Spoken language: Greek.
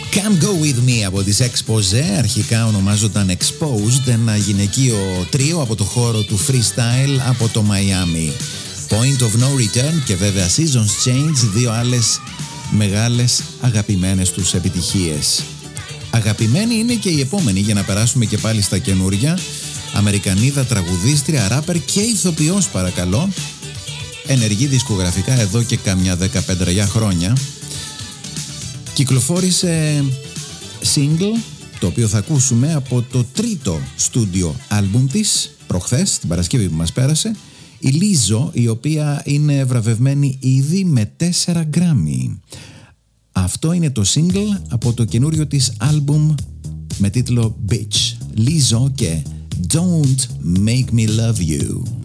Come Go With Me από τις Exposé, αρχικά ονομάζονταν Exposed, ένα γυναικείο τρίο από το χώρο του freestyle από το Miami. Point of No Return και βέβαια Seasons Change, δύο άλλες μεγάλες αγαπημένες τους επιτυχίες. Αγαπημένη είναι και η επόμενη, για να περάσουμε και πάλι στα καινούρια. Αμερικανίδα τραγουδίστρια, ράπερ και ηθοποιός παρακαλώ. Ενεργή δισκογραφικά εδώ και καμιά 15 χρόνια. Κυκλοφόρησε single, το οποίο θα ακούσουμε από το τρίτο στούντιο άλμπουμ της, προχθές, την Παρασκευή που μας πέρασε, η Lizzo, η οποία είναι βραβευμένη ήδη με 4 Grammy. Αυτό είναι το single από το καινούριο της άλμπουμ με τίτλο Bitch. Lizzo και Don't Make Me Love You.